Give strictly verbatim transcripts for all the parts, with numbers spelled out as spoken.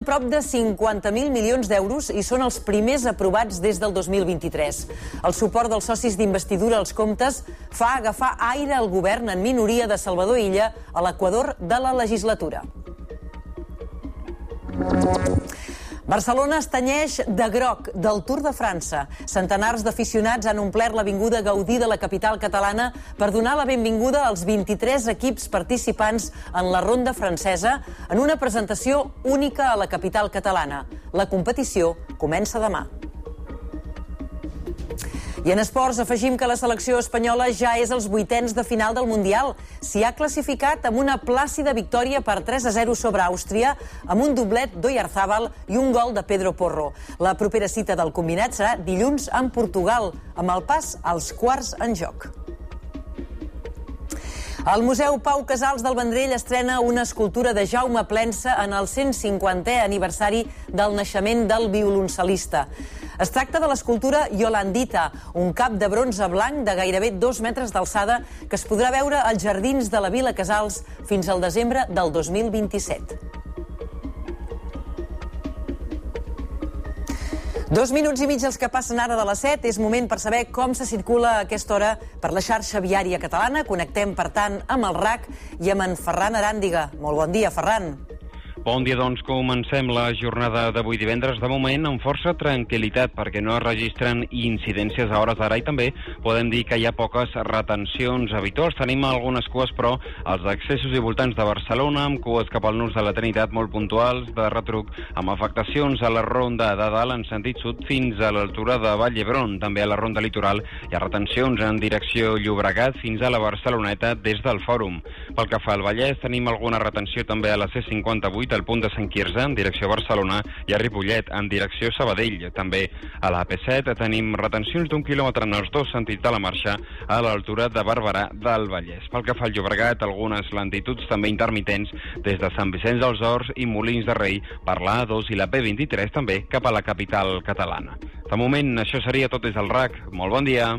prop de cinquanta mil milions d'euros i són els primers aprovats des del dos mil vint-i-tres. El suport dels socis d'investidura als comptes fa agafar aire al govern en minoria de Salvador Illa a l'equador de la legislatura. Barcelona es tenyeix de groc del Tour de França. Centenars d'aficionats han omplert l'avinguda Gaudí de la capital catalana per donar la benvinguda als vint-i-tres equips participants en la ronda francesa en una presentació única a la capital catalana. La competició comença demà. I en esports afegim que la selecció espanyola ja és als vuitens de final del Mundial. S'hi ha classificat amb una plàcida victòria per tres a zero sobre Àustria, amb un doblet d'Oyarzabal i un gol de Pedro Porro. La propera cita del combinat serà dilluns en Portugal, amb el pas als quarts en joc. El Museu Pau Casals del Vendrell estrena una escultura de Jaume Plensa en el cent cinquantè aniversari del naixement del violoncel·lista. Es tracta de l'escultura Yolandita, un cap de bronze blanc de gairebé dos metres d'alçada que es podrà veure als jardins de la Vila Casals fins al desembre del dos mil vint-i-set. Dos minuts i mig els que passen ara de les set. És moment per saber com se circula a aquesta hora per la xarxa viària catalana. Connectem, per tant, amb el R A C i amb en Ferran Aràndiga. Molt bon dia, Ferran. Bon dia, doncs comencem la jornada d'avui divendres, de moment amb força tranquil·litat perquè no es registren incidències a hores d'ara i també podem dir que hi ha poques retencions habituals. Tenim algunes cues, però als accessos i voltants de Barcelona, amb cues cap al nus de la Trinitat molt puntuals, de retruc amb afectacions a la ronda de dalt en sentit sud fins a l'altura de Vall d'Hebron. També a la ronda litoral hi ha retencions en direcció Llobregat fins a la Barceloneta des del Fòrum. Pel que fa al Vallès, tenim alguna retenció també a la C cinquanta-vuit al punt de Sant Quirze, en direcció a Barcelona, i a Ripollet, en direcció Sabadell. També a la A P set tenim retencions d'un quilòmetre en els dos sentits de la marxa a l'altura de Barberà del Vallès. Pel que fa al Llobregat, algunes lentituds també intermitents des de Sant Vicenç dels Horts i Molins de Rei per la A dos i la P vint-i-tres també cap a la capital catalana. De moment, això seria tot des del R A C. Molt bon dia.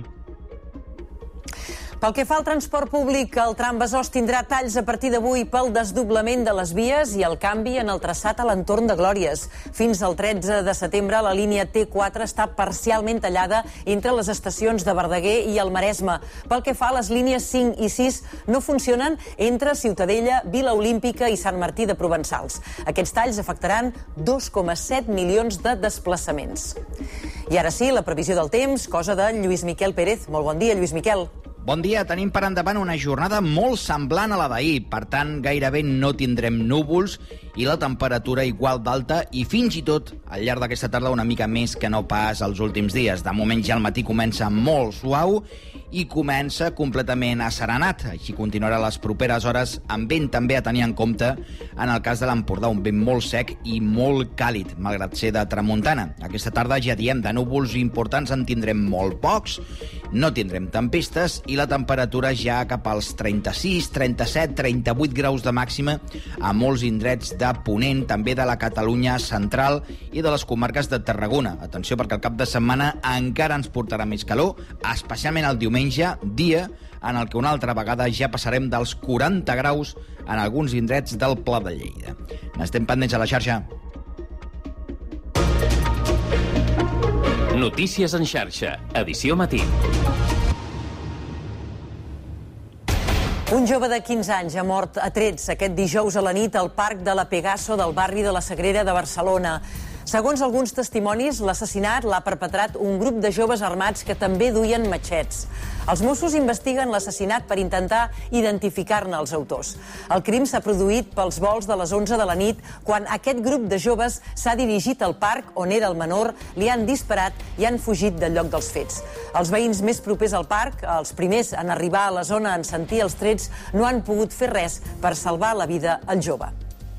Pel que fa al transport públic, el tram Besòs tindrà talls a partir d'avui pel desdoblament de les vies i el canvi en el traçat a l'entorn de Glòries. Fins al tretze de setembre, la línia T quatre està parcialment tallada entre les estacions de Verdaguer i el Maresme. Pel que fa a les línies cinc i sis, no funcionen entre Ciutadella, Vila Olímpica i Sant Martí de Provençals. Aquests talls afectaran dos coma set milions de desplaçaments. I ara sí, la previsió del temps, cosa de Lluís Miquel Pérez. Molt bon dia, Lluís Miquel. Bon dia, tenim per endavant una jornada molt semblant a la d'ahir, per tant gairebé no tindrem núvols i la temperatura igual d'alta i fins i tot al llarg d'aquesta tarda una mica més que no pas els últims dies. De moment ja el matí comença molt suau i comença completament asserenat. Així continuarà les properes hores amb vent també a tenir en compte en el cas de l'Empordà, un vent molt sec i molt càlid, malgrat ser de tramuntana. Aquesta tarda ja diem de núvols importants en tindrem molt pocs, no tindrem tempestes i la temperatura ja cap als trenta-sis, trenta-set, trenta-vuit graus de màxima a molts indrets de Ponent, també de la Catalunya central i de les comarques de Tarragona. Atenció, perquè el cap de setmana encara ens portarà més calor, especialment el diumenge, dia en el que una altra vegada ja passarem dels quaranta graus en alguns indrets del Pla de Lleida. N'estem pendents a la xarxa. Notícies en xarxa, edició matí. Un jove de quinze anys ha mort a trets aquest dijous a la nit al parc de la Pegaso del barri de la Sagrera de Barcelona. Segons alguns testimonis, l'assassinat l'ha perpetrat un grup de joves armats que també duien matxets. Els Mossos investiguen l'assassinat per intentar identificar-ne els autors. El crim s'ha produït pels volts de les onze de la nit, quan aquest grup de joves s'ha dirigit al parc on era el menor, li han disparat i han fugit del lloc dels fets. Els veïns més propers al parc, els primers en arribar a la zona en sentir els trets, no han pogut fer res per salvar la vida al jove.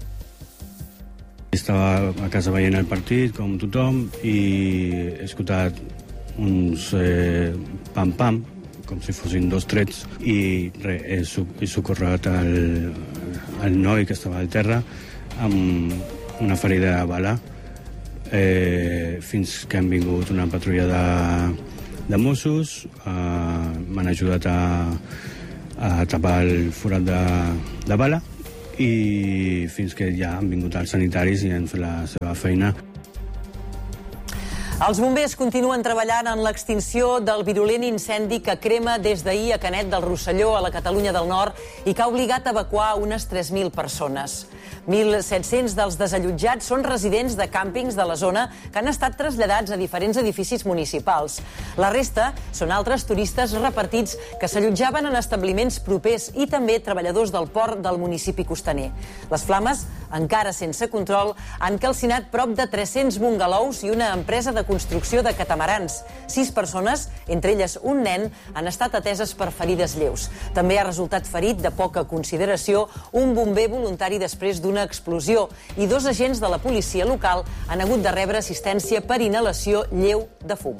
Estava a casa veient el partit, com tothom, i he escoltat uns eh, pam-pam, com si fossin dos trets, i re, he, he socorregat el, el noi que estava al terra amb una ferida de bala, eh, fins que han vingut una patrulla de, de Mossos, eh, m'han ajudat a, a tapar el forat de, de bala, i fins que ja han vingut els sanitaris i han fet la seva feina. Els bombers continuen treballant en l'extinció del virulent incendi que crema des d'ahir a Canet del Rosselló, a la Catalunya del Nord, i que ha obligat a evacuar unes tres mil persones. mil set-cents dels desallotjats són residents de càmpings de la zona que han estat traslladats a diferents edificis municipals. La resta són altres turistes repartits que s'allotjaven en establiments propers i també treballadors del port del municipi costaner. Les flames, encara sense control, han calcinat prop de tres-cents bungalous i una empresa de construcció de catamarans. Sis persones, entre elles un nen, han estat ateses per ferides lleus. També ha resultat ferit de poca consideració un bomber voluntari després d'una explosió i dos agents de la policia local han hagut de rebre assistència per inhalació lleu de fum.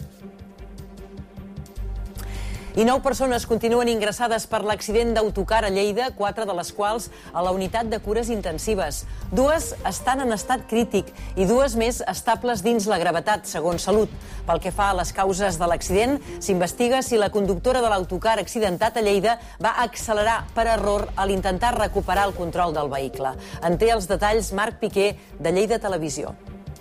I nou persones continuen ingressades per l'accident d'autocar a Lleida, quatre de les quals a la unitat de cures intensives. Dues estan en estat crític i dues més estables dins la gravetat, segons Salut. Pel que fa a les causes de l'accident, s'investiga si la conductora de l'autocar accidentat a Lleida va accelerar per error a l'intentar recuperar el control del vehicle. En té els detalls Marc Piqué, de Lleida Televisió.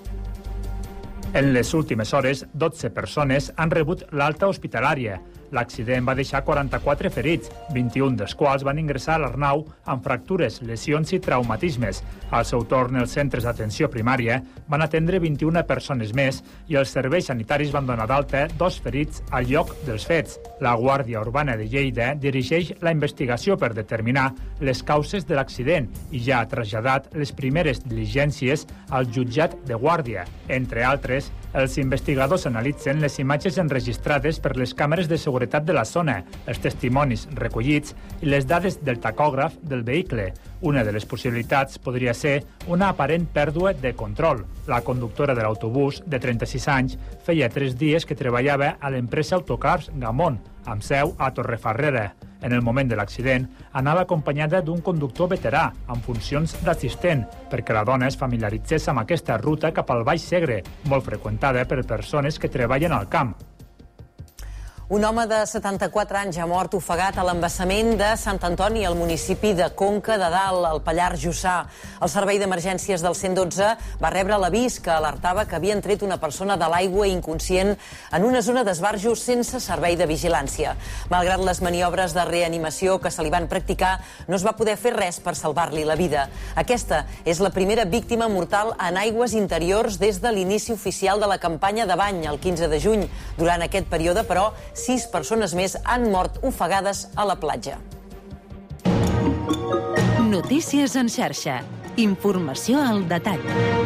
En les últimes hores, dotze persones han rebut l'alta hospitalària. L'accident va deixar quaranta-quatre ferits, vint-i-un dels quals van ingressar a l'Arnau amb fractures, lesions i traumatismes. Al seu torn, els centres d'atenció primària van atendre vint-i-una persones més i els serveis sanitaris van donar d'alta dos ferits al lloc dels fets. La Guàrdia Urbana de Lleida dirigeix la investigació per determinar les causes de l'accident i ja ha traslladat les primeres diligències al jutjat de Guàrdia. Entre altres, els investigadors analitzen les imatges enregistrades per les càmeres de seguretat de la zona, els testimonis recollits i les dades del tacògraf del vehicle. Una de les possibilitats podria ser una aparent pèrdua de control. La conductora de l'autobús, de trenta-sis anys, feia tres dies que treballava a l'empresa Autocars Gamón, amb seu a Torrefarrera. En el moment de l'accident, anava acompanyada d'un conductor veterà, amb funcions d'assistent, perquè la dona es familiaritzés amb aquesta ruta cap al Baix Segre, molt freqüentada per persones que treballen al camp. Un home de setanta-quatre anys ha mort ofegat a l'embassament de Sant Antoni, al municipi de Conca de Dalt, al Pallars Jussà. El servei d'emergències del cent dotze va rebre l'avís que alertava que havien tret una persona de l'aigua inconscient en una zona d'esbarjo sense servei de vigilància. Malgrat les maniobres de reanimació que se li van practicar, no es va poder fer res per salvar-li la vida. Aquesta és la primera víctima mortal en aigües interiors des de l'inici oficial de la campanya de bany, el quinze de juny. Durant aquest període, però, sis persones més han mort ofegades a la platja. Notícies en xarxa. Informació al detall.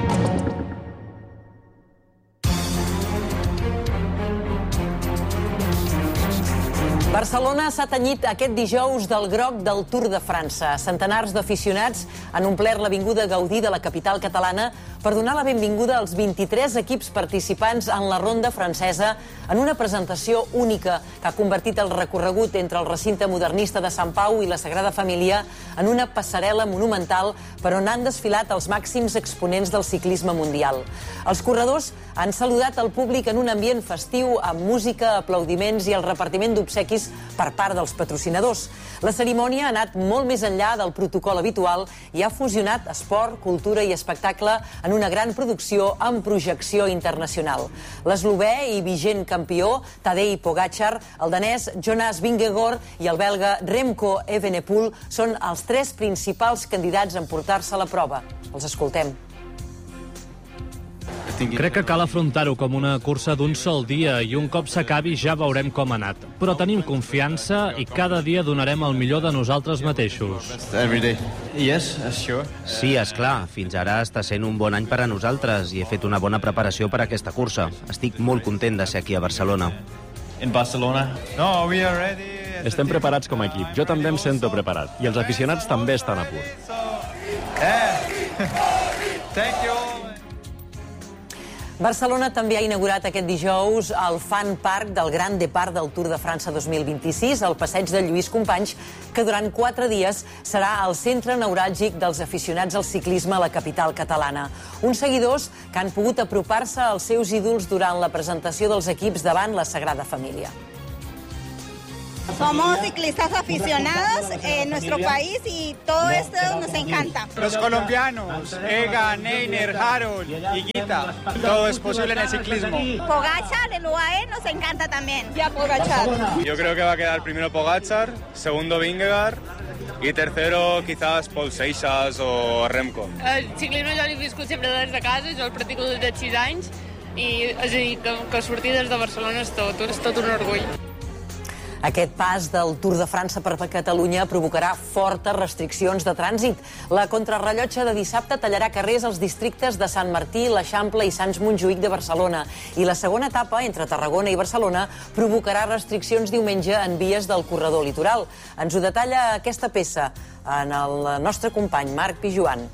Barcelona s'ha tenyit aquest dijous del groc del Tour de França. Centenars d'aficionats han omplert l'avinguda Gaudí de la capital catalana per donar la benvinguda als vint-i-tres equips participants en la ronda francesa en una presentació única que ha convertit el recorregut entre el recinte modernista de Sant Pau i la Sagrada Família en una passarel·la monumental per on han desfilat els màxims exponents del ciclisme mundial. Els corredors han saludat el públic en un ambient festiu amb música, aplaudiments i el repartiment d'obsequis per part dels patrocinadors. La cerimònia ha anat molt més enllà del protocol habitual i ha fusionat esport, cultura i espectacle en una gran producció amb projecció internacional. L'eslovè i vigent campió Tadej Pogačar, el danès Jonas Vingegaard i el belga Remco Evenepoel són els tres principals candidats a emportar-se la prova. Els escoltem. Crec que cal afrontar-ho com una cursa d'un sol dia i un cop s'acabi ja veurem com ha anat. Però tenim confiança i cada dia donarem el millor de nosaltres mateixos. Sí, esclar. Fins ara està sent un bon any per a nosaltres i he fet una bona preparació per a aquesta cursa. Estic molt content de ser aquí a Barcelona. Estem preparats com a equip. Jo també em sento preparat. I els aficionats també estan a punt. Barcelona també ha inaugurat aquest dijous el Fan Park del Gran Depart del Tour de França dos mil vint-i-sis, al passeig de Lluís Companys, que durant quatre dies serà el centre neuràlgic dels aficionats al ciclisme a la capital catalana. Uns seguidors que han pogut apropar-se als seus ídols durant la presentació dels equips davant la Sagrada Família. Somos ciclistas aficionados en nuestro país y todo esto nos encanta. Los colombianos, Egan, Einer, Harold y Guita, todo es posible en el ciclismo. Pogačar, el U A E, nos encanta también. Ya Pogačar. Yo creo que va a quedar primero Pogačar, segundo Vingegaard i tercero quizás Paul Seixas o Remco. El ciclisme jo l'he viscut sempre des de casa, jo el practico des de sis anys i és a dir, que, que sortir des de Barcelona és tot, és tot un orgull. Aquest pas del Tour de França per Catalunya provocarà fortes restriccions de trànsit. La contrarrellotge de dissabte tallarà carrers als districtes de Sant Martí, l'Eixample i Sants Montjuïc de Barcelona. I la segona etapa, entre Tarragona i Barcelona, provocarà restriccions diumenge en vies del corredor litoral. Ens ho detalla aquesta peça en el nostre company Marc Pijuan.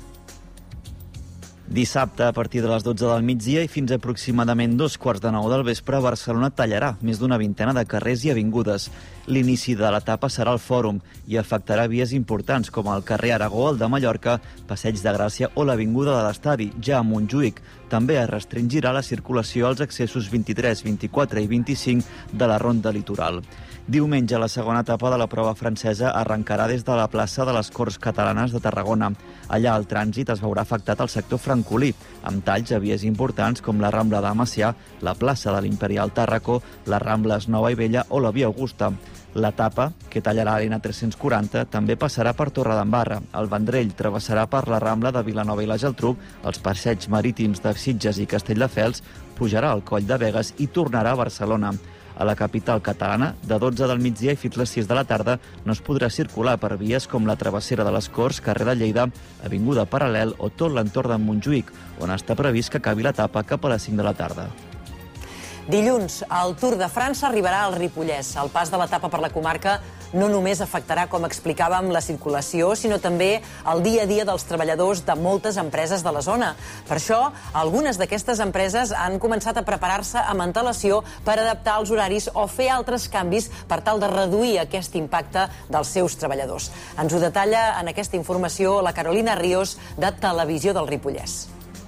Dissabte, a partir de les dotze del migdia i fins a aproximadament dos quarts de nou del vespre, Barcelona tallarà més d'una vintena de carrers i avingudes. L'inici de l'etapa serà al Fòrum i afectarà vies importants com el carrer Aragó, el de Mallorca, Passeig de Gràcia o l'Avinguda de l'Estadi, ja a Montjuïc. També es restringirà la circulació als accessos vint-i-tres, vint-i-quatre i vint-i-cinc de la Ronda Litoral. Diumenge, la segona etapa de la prova francesa arrencarà des de la plaça de les Corts Catalanes de Tarragona. Allà el trànsit es veurà afectat al sector francolí, amb talls a vies importants com la Rambla de Macià, la plaça de l'Imperial Tàrraco, les Rambles Nova i Vella o la Via Augusta. L'etapa, que tallarà l'N tres-cents quaranta, també passarà per Torredembarra. El Vendrell travessarà per la Rambla de Vilanova i la Geltrú, els passeigs marítims de Sitges i Castelldefels, pujarà al Coll de Begues i tornarà a Barcelona. A la capital catalana, de dotze del migdia i fins les sis de la tarda, no es podrà circular per vies com la Travessera de les Corts, carrer de Lleida, Avinguda Paral·lel o tot l'entorn de Montjuïc, on està previst que acabi l'etapa cap a les cinc de la tarda. Dilluns, el Tour de França arribarà al Ripollès. El pas de l'etapa per la comarca no només afectarà, com explicàvem, la circulació, sinó també el dia a dia dels treballadors de moltes empreses de la zona. Per això, algunes d'aquestes empreses han començat a preparar-se amb antelació per adaptar els horaris o fer altres canvis per tal de reduir aquest impacte dels seus treballadors. Ens ho detalla en aquesta informació la Carolina Ríos, de Televisió del Ripollès.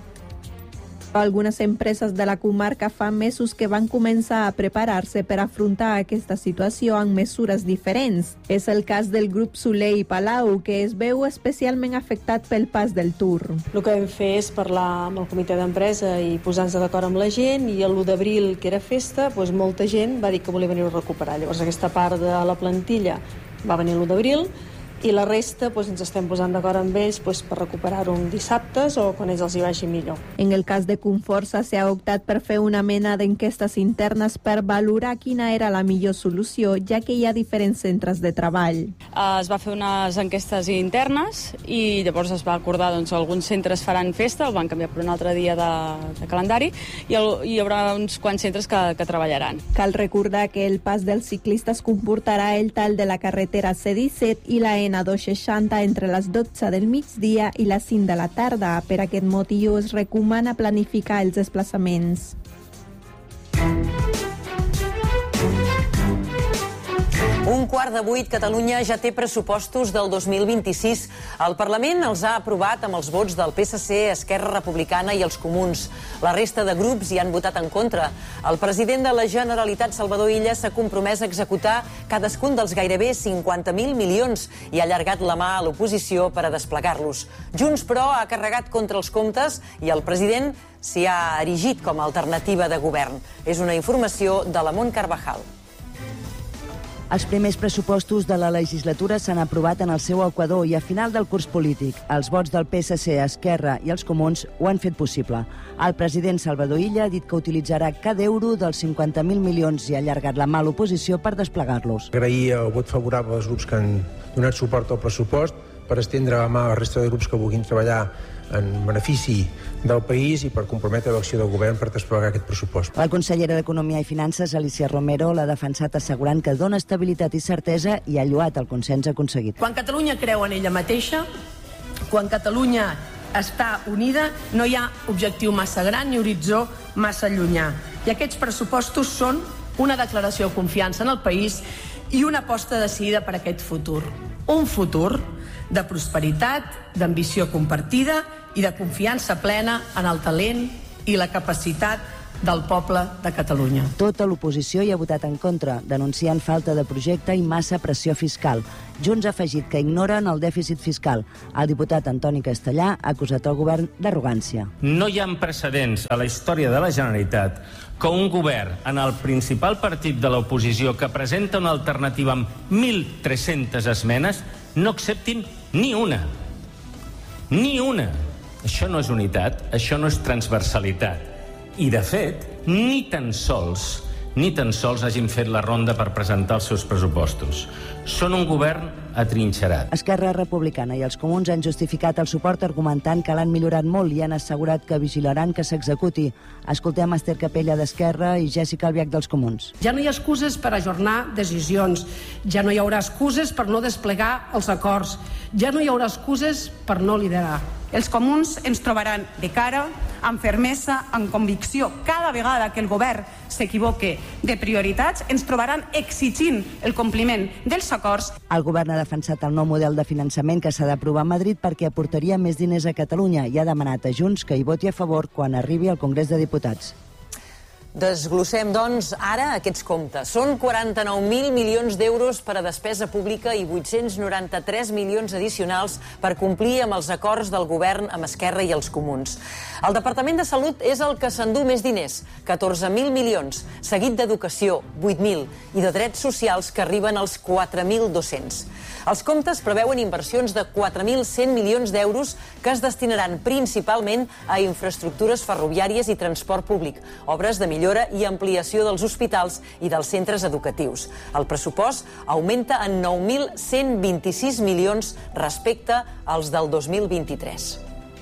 Algunes empreses de la comarca fa mesos que van començar a preparar-se per afrontar aquesta situació amb mesures diferents. És el cas del grup Soler i Palau, que es veu especialment afectat pel pas del Tour. El que vam fer és parlar amb el comitè d'empresa i posar-nos d'acord amb la gent, i l'u d'abril, que era festa, doncs molta gent va dir que volia venir a recuperar. Llavors aquesta part de la plantilla va venir l'u d'abril, i la resta doncs, ens estem posant d'acord amb ells doncs, per recuperar-ho en dissabtes o quan ells els hi vagi millor. En el cas de Conforça s'ha optat per fer una mena d'enquestes internes per valorar quina era la millor solució, ja que hi ha diferents centres de treball. Es va fer unes enquestes internes i llavors es va acordar doncs, alguns centres faran festa, el van canviar per un altre dia de, de calendari, i el, hi haurà uns quants centres que, que treballaran. Cal recordar que el pas dels ciclistes comportarà el tall de la carretera C disset i la N dos seixanta entre les dotze del migdia i les cinc de la tarda. Per aquest motiu es recomana planificar els desplaçaments. Un quart de vuit, Catalunya ja té pressupostos del dos mil vint-i-sis. El Parlament els ha aprovat amb els vots del P S C, Esquerra Republicana i els Comuns. La resta de grups hi han votat en contra. El president de la Generalitat, Salvador Illa, s'ha compromès a executar cadascun dels gairebé cinquanta mil milions i ha allargat la mà a l'oposició per a desplegar-los. Junts, però, ha carregat contra els comptes i el president s'hi ha erigit com a alternativa de govern. És una informació de la Mont Carvajal. Els primers pressupostos de la legislatura s'han aprovat en el seu equador i a final del curs polític. Els vots del P S C, Esquerra i els Comuns ho han fet possible. El president Salvador Illa ha dit que utilitzarà cada euro dels cinquanta mil milions i ha allargat la mà a l'oposició per desplegar-los. Agrair el vot favorable als grups que han donat suport al pressupost per estendre la mà a la resta de grups que vulguin treballar en benefici del país i per comprometre l'acció del govern per desplegar aquest pressupost. La consellera d'Economia i Finances, Alicia Romero, l'ha defensat assegurant que dona estabilitat i certesa i ha lloat el consens aconseguit. Quan Catalunya creu en ella mateixa, quan Catalunya està unida, no hi ha objectiu massa gran ni horitzó massa llunyà. I aquests pressupostos són una declaració de confiança en el país i una aposta decidida per aquest futur. Un futur de prosperitat, d'ambició compartida i de confiança plena en el talent i la capacitat del poble de Catalunya. Tota l'oposició hi ha votat en contra, denunciant falta de projecte i massa pressió fiscal. Junts ha afegit que ignoren el dèficit fiscal. El diputat Antoni Castellà ha acusat el govern d'arrogància. No hi ha precedents a la història de la Generalitat que un govern en el principal partit de l'oposició que presenta una alternativa amb mil tres-centes esmenes no acceptin ni una. Ni una. Això no és unitat, això no és transversalitat. I, de fet, ni tan sols, ni tan sols hagin fet la ronda per presentar els seus pressupostos. Són un govern atrinxerat. Esquerra Republicana i els comuns han justificat el suport argumentant que l'han millorat molt i han assegurat que vigilaran que s'executi. Escoltem Esther Capella d'Esquerra i Jèssica Albiach dels comuns. Ja no hi ha excuses per ajornar decisions, ja no hi haurà excuses per no desplegar els acords, ja no hi haurà excuses per no liderar. Els comuns ens trobaran de cara, amb fermesa, amb convicció. Cada vegada que el govern s'equivoque de prioritats, ens trobaran exigint el compliment dels acords. El govern ha defensat el nou model de finançament que s'ha d'aprovar a Madrid perquè aportaria més diners a Catalunya i ha demanat a Junts que hi voti a favor quan arribi al Congrés de Diputats. Desglossem, doncs, ara aquests comptes. Són quaranta-nou mil milions d'euros per a despesa pública i vuit-cents noranta-tres milions addicionals per complir amb els acords del govern amb Esquerra i els comuns. El Departament de Salut és el que s'endú més diners, catorze mil milions, seguit d'Educació, vuit mil, i de Drets Socials, que arriben als quatre mil dos-cents. Els comptes preveuen inversions de quatre mil cent milions d'euros que es destinaran principalment a infraestructures ferroviàries i transport públic, obres de millora i ampliació dels hospitals i dels centres educatius. El pressupost augmenta en nou mil cent vint-i-sis milions respecte als del dos mil vint-i-tres.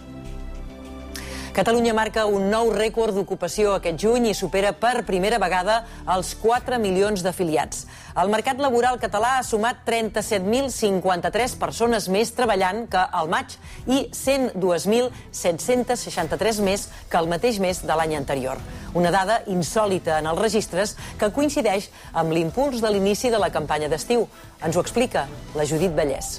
Catalunya marca un nou rècord d'ocupació aquest juny i supera per primera vegada els quatre milions d'afiliats. El mercat laboral català ha sumat trenta-set mil cinquanta-tres persones més treballant que al maig i cent dos mil set-cents seixanta-tres més que el mateix mes de l'any anterior. Una dada insòlita en els registres que coincideix amb l'impuls de l'inici de la campanya d'estiu. Ens ho explica la Judit Vallès.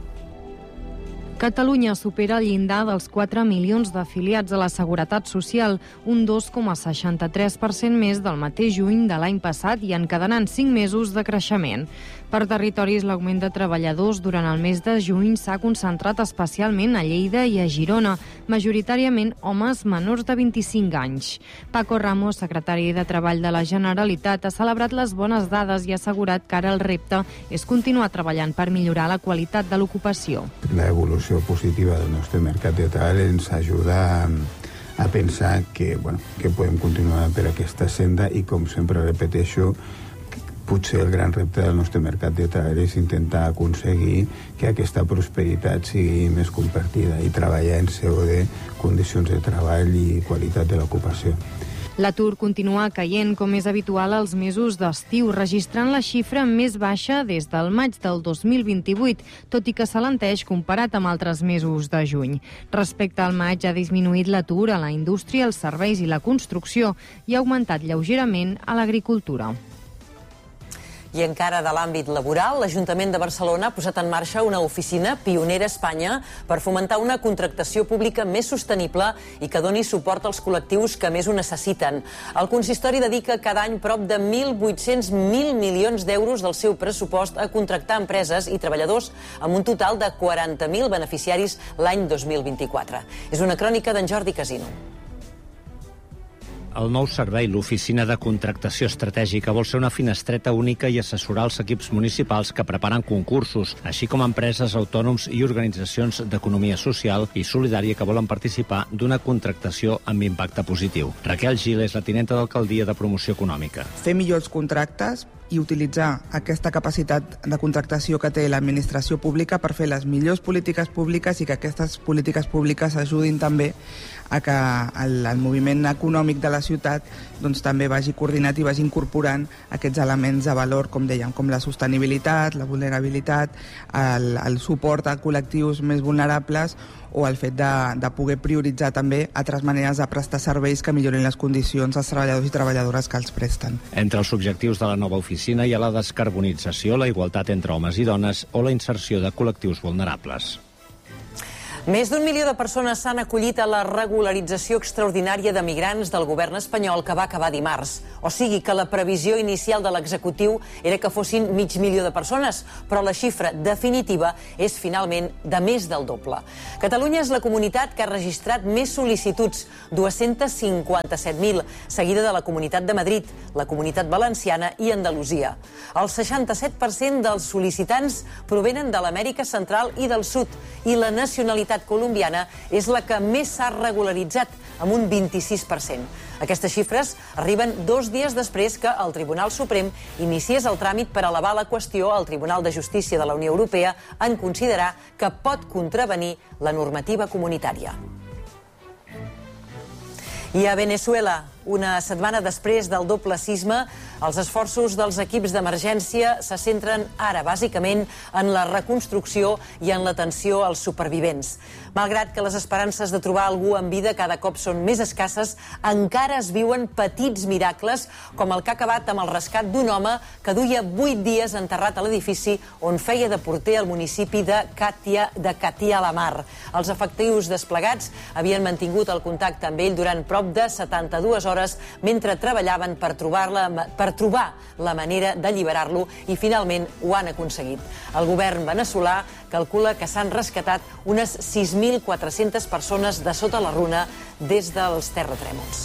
Catalunya supera el llindar dels quatre milions d'afiliats a la Seguretat Social, un dos coma seixanta-tres per cent més del mateix juny de l'any passat i encadenant cinc mesos de creixement. Per territoris, l'augment de treballadors durant el mes de juny s'ha concentrat especialment a Lleida i a Girona, majoritàriament homes menors de vint-i-cinc anys. Paco Ramos, secretari de Treball de la Generalitat, ha celebrat les bones dades i ha assegurat que ara el repte és continuar treballant per millorar la qualitat de l'ocupació. La evolució positiva del nostre mercat de treball ens ajuda a pensar que, bueno, que podem continuar per aquesta senda i, com sempre repeteixo, potser el gran repte del nostre mercat de treball és intentar aconseguir que aquesta prosperitat sigui més compartida i treballar en seu de condicions de treball i qualitat de l'ocupació. L'atur continua caient, com és habitual als mesos d'estiu, registrant la xifra més baixa des del maig del dos mil vint-i-vuit, tot i que s'alenteix comparat amb altres mesos de juny. Respecte al maig, ha disminuït l'atur a la indústria, els serveis i la construcció i ha augmentat lleugerament a l'agricultura. I encara de l'àmbit laboral, l'Ajuntament de Barcelona ha posat en marxa una oficina pionera a Espanya per fomentar una contractació pública més sostenible i que doni suport als col·lectius que més ho necessiten. El consistori dedica cada any prop de mil vuit-cents mil milions d'euros del seu pressupost a contractar empreses i treballadors amb un total de quaranta mil beneficiaris l'any dos mil vint-i-quatre. És una crònica d'en Jordi Casino. El nou servei, l'Oficina de Contractació Estratègica, vol ser una finestreta única i assessorar els equips municipals que preparen concursos, així com empreses, autònoms i organitzacions d'economia social i solidària que volen participar d'una contractació amb impacte positiu. Raquel Gil és la tinenta d'alcaldia de Promoció Econòmica. Fer millors contractes i utilitzar aquesta capacitat de contractació que té l'administració pública per fer les millors polítiques públiques i que aquestes polítiques públiques ajudin també a que el, el moviment econòmic de la ciutat doncs, també vagi coordinat i vagi incorporant aquests elements de valor, com dèiem, com la sostenibilitat, la vulnerabilitat, el, el suport a col·lectius més vulnerables o el fet de, de poder prioritzar també altres maneres de prestar serveis que millorin les condicions dels treballadors i treballadores que els presten. Entre els objectius de la nova oficina hi ha la descarbonització, la igualtat entre homes i dones o la inserció de col·lectius vulnerables. Més d'un milió de persones s'han acollit a la regularització extraordinària de migrants del govern espanyol que va acabar dimarts. O sigui que la previsió inicial de l'executiu era que fossin mig milió de persones, però la xifra definitiva és finalment de més del doble. Catalunya és la comunitat que ha registrat més sol·licituds, dues-centes cinquanta-set mil, seguida de la Comunitat de Madrid, la Comunitat Valenciana i Andalusia. El seixanta-set per cent dels sol·licitants provenen de l'Amèrica Central i del Sud i la nacionalitat colombiana és la que més s'ha regularitzat, amb un vint-i-sis per cent. Aquestes xifres arriben dos dies després que el Tribunal Suprem iniciés el tràmit per elevar la qüestió al Tribunal de Justícia de la Unió Europea en considerar que pot contravenir la normativa comunitària. I a Venezuela, una setmana després del doble sisme, els esforços dels equips d'emergència se centren ara, bàsicament, en la reconstrucció i en l'atenció als supervivents. Malgrat que les esperances de trobar algú en vida cada cop són més escasses, encara es viuen petits miracles, com el que ha acabat amb el rescat d'un home que duia vuit dies enterrat a l'edifici on feia de porter al municipi de Catia, de Catia la Mar. Els efectius desplegats havien mantingut el contacte amb ell durant prop de setanta-dues hores mentre treballaven per trobar-la, per trobar la manera d'alliberar-lo i finalment ho han aconseguit. El govern veneçolà calcula que s'han rescatat unes sis mil quatre-centes persones de sota la runa des dels terratrèmols.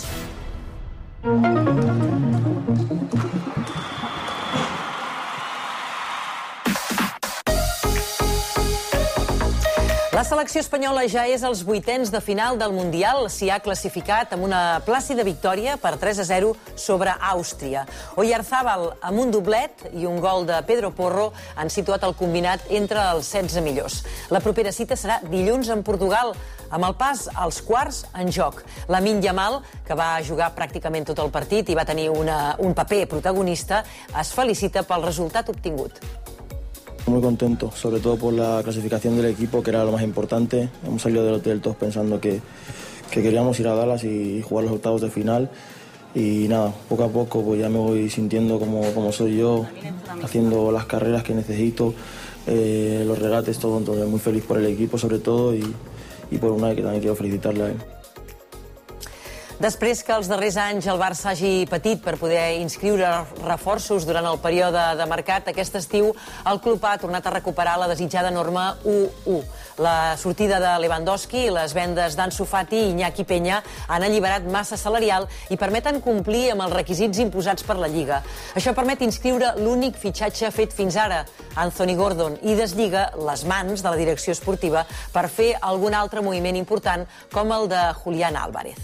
La selecció espanyola ja és als vuitens de final del Mundial. S'hi ha classificat amb una plàcida victòria per tres a zero sobre Àustria. Oyarzábal, amb un doblet i un gol de Pedro Porro, han situat el combinat entre els setze millors. La propera cita serà dilluns en Portugal, amb el pas als quarts en joc. Lamine Yamal, que va jugar pràcticament tot el partit i va tenir una, un paper protagonista, es felicita pel resultat obtingut. Muy contento, sobre todo por la clasificación del equipo, que era lo más importante. Hemos salido del hotel todos pensando que, que queríamos ir a Dallas y jugar los octavos de final. Y nada, poco a poco pues ya me voy sintiendo como, como soy yo, haciendo las carreras que necesito, eh, los regates, todo. Entonces muy feliz por el equipo sobre todo y, y por Unai, que también quiero felicitarle a él. Després que els darrers anys el Barça hagi patit per poder inscriure reforços durant el període de mercat, aquest estiu el club ha tornat a recuperar la desitjada norma u u. La sortida de Lewandowski i les vendes d'Ansu Fati i Iñaki Peña han alliberat massa salarial i permeten complir amb els requisits imposats per la Lliga. Això permet inscriure l'únic fitxatge fet fins ara, Anthony Gordon, i deslliga les mans de la direcció esportiva per fer algun altre moviment important com el de Julián Álvarez.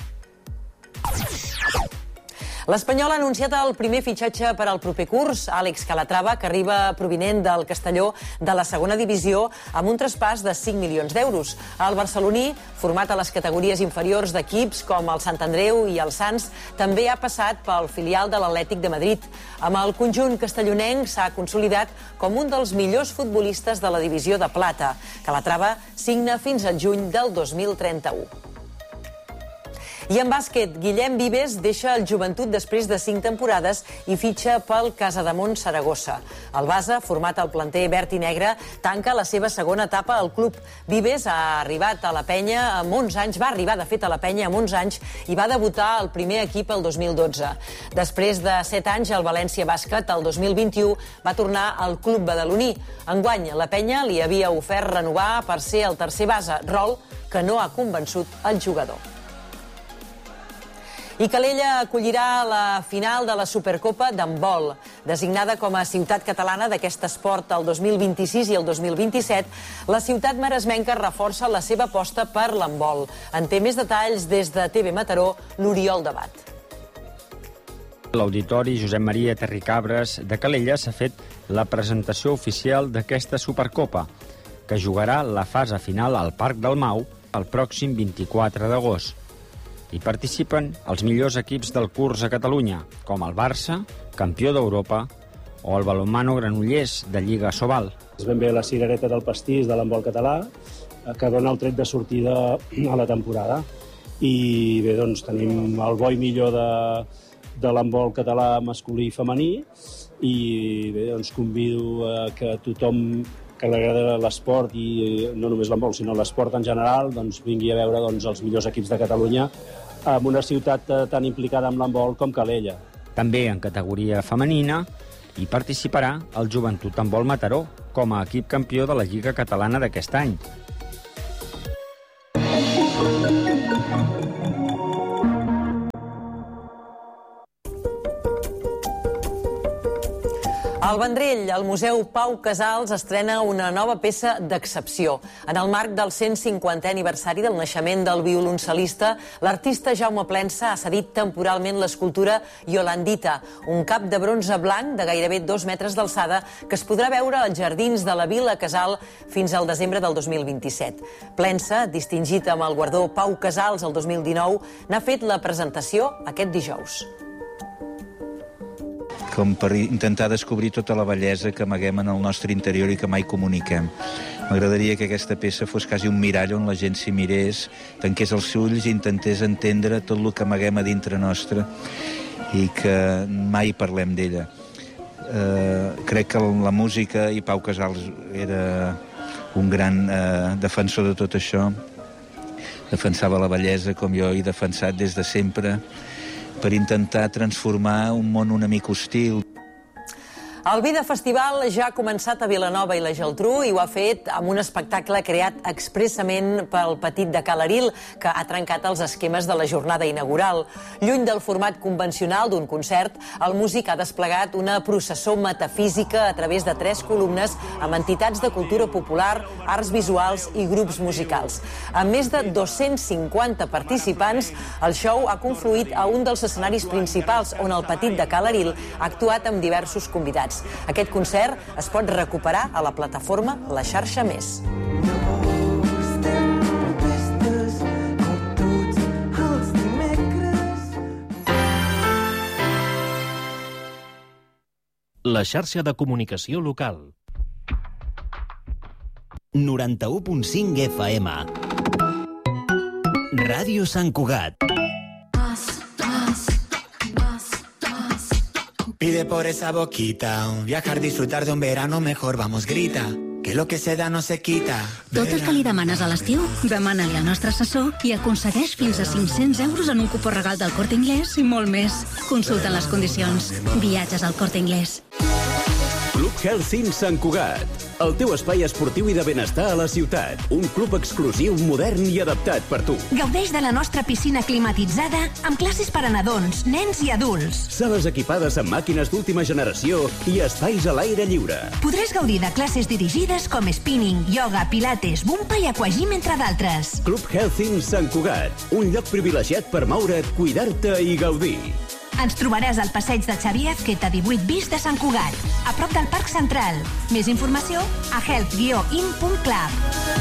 L'Espanyol ha anunciat el primer fitxatge per al proper curs, Àlex Calatrava, que arriba provinent del Castelló de la segona divisió amb un traspàs de cinc milions d'euros. El barceloní, format a les categories inferiors d'equips com el Sant Andreu i el Sants, també ha passat pel filial de l'Atlètic de Madrid. Amb el conjunt castellonenc s'ha consolidat com un dels millors futbolistes de la divisió de plata. Calatrava signa fins al juny del dos mil trenta-u. I en bàsquet, Guillem Vives deixa el Joventut després de cinc temporades i fitxa pel Casademont Saragossa. El base, format al planter verd i negre, tanca la seva segona etapa al club. Vives ha arribat a la penya amb onze anys, va arribar de fet a la penya amb onze anys i va debutar al primer equip el dos mil dotze. Després de set anys, el València Bàsquet, el dos mil vint-i-u, va tornar al club badaloní. Enguany, la penya li havia ofert renovar per ser el tercer base, rol que no ha convençut el jugador. I Calella acollirà la final de la Supercopa d'handbol. Designada com a ciutat catalana d'aquest esport el dos mil vint-i-sis i el dos mil vint-i-set, la ciutat maresmenca reforça la seva aposta per l'handbol. En té més detalls des de T V Mataró, l'Oriol Debat. L'Auditori Josep Maria Terricabres de Calella s'ha fet la presentació oficial d'aquesta Supercopa, que jugarà la fase final al Parc del Mau el pròxim vint-i-quatre d'agost. Hi participen els millors equips del curs a Catalunya, com el Barça, campió d'Europa, o el Balonmano Granollers, de Lliga Sobal. És ben bé la cirereta del pastís de l'handbol català, que dona el tret de sortida a la temporada. I bé, doncs tenim el bo i millor de, de l'handbol català masculí i femení, i bé, doncs convido a que tothom que li agrada l'esport i no només l'handbol, sinó l'esport en general, doncs vingui a veure doncs, els millors equips de Catalunya en una ciutat tan implicada amb l'handbol com Calella. També en categoria femenina hi participarà el Joventut Handbol Mataró com a equip campió de la Lliga Catalana d'aquest any. Al Vendrell, el Museu Pau Casals estrena una nova peça d'excepció. En el marc del cent cinquantè aniversari del naixement del violoncel·lista, l'artista Jaume Plensa ha cedit temporalment l'escultura Yolandita, un cap de bronze blanc de gairebé dos metres d'alçada que es podrà veure als jardins de la Vila Casal fins al desembre del dos mil vint-i-set. Plensa, distingit amb el guardó Pau Casals el dos mil dinou, n'ha fet la presentació aquest dijous. Com per intentar descobrir tota la bellesa que amaguem en el nostre interior i que mai comuniquem. M'agradaria que aquesta peça fos quasi un mirall on la gent s'hi mirés, tanqués els ulls i intentés entendre tot el que amaguem a dintre nostre i que mai parlem d'ella. Eh, crec que la música, i Pau Casals era un gran eh, defensor de tot això, defensava la bellesa com jo he defensat des de sempre, per intentar transformar un món una mica hostil. El Vida Festival ja ha començat a Vilanova i la Geltrú i ho ha fet amb un espectacle creat expressament pel Petit de Ca l'Aril, que ha trencat els esquemes de la jornada inaugural. Lluny del format convencional d'un concert, el músic ha desplegat una processó metafísica a través de tres columnes amb entitats de cultura popular, arts visuals i grups musicals. Amb més de dos-cents cinquanta participants, el show ha confluït a un dels escenaris principals on el Petit de Ca l'Aril ha actuat amb diversos convidats. Aquest concert es pot recuperar a la plataforma La Xarxa Més. La xarxa de comunicació local. noranta-u punt cinc F M. Ràdio Sant Cugat. Pide por esa boquita, viajar, disfrutar de un verano mejor, vamos, grita, que lo que se da no se quita. Tot el que li demanes a l'estiu, demana-li al nostre assessor i aconsegueix fins a cinc-cents euros en un cupó regal del Corte Inglés i molt més. Consulta les condicions. Viatges al Corte Inglés. Club Helsinki Sant Cugat, el teu espai esportiu i de benestar a la ciutat. Un club exclusiu, modern i adaptat per tu. Gaudeix de la nostra piscina climatitzada amb classes per a nadons, nens i adults. Sales equipades amb màquines d'última generació i espais a l'aire lliure. Podràs gaudir de classes dirigides com spinning, yoga, pilates, bumpa i aquagym, entre d'altres. Club Helsinki Sant Cugat, un lloc privilegiat per moure't, cuidar-te i gaudir. Ens trobaràs al passeig de Xavier Azqueta divuit bis de Sant Cugat, a prop del Parc Central. Més informació a health guió in punt club.